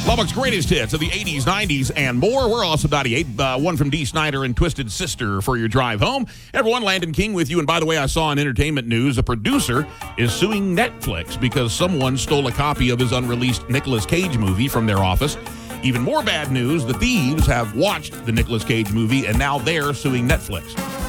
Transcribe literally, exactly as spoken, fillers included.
Lubbock's greatest hits of the eighties, nineties, and more. We're also ninety-eight. Uh, one from Dee Snider and Twisted Sister for your drive home. Everyone, Landon King with you. And by the way, I saw in entertainment news a producer is suing Netflix because someone stole a copy of his unreleased Nicolas Cage movie from their office. Even more bad news, the thieves have watched the Nicolas Cage movie, and now they're suing Netflix.